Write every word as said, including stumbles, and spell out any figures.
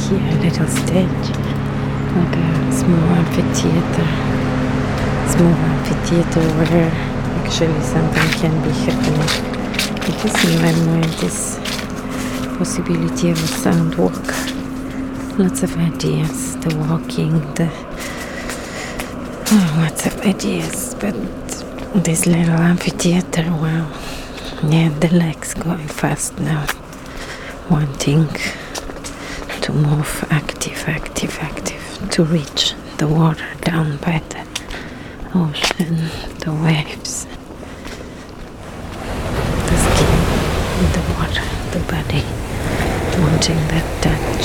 here a little stage, like a small amphitheater. Small amphitheater where actually something can be happening. Because in Malmö this possibility of a sound walk. Lots of ideas, the walking, the oh, lots of ideas, but this little amphitheater, wow, yeah, the legs going fast now, wanting to move, active, active, active, to reach the water down by the ocean, the waves, the skin, the water, the body, wanting that touch.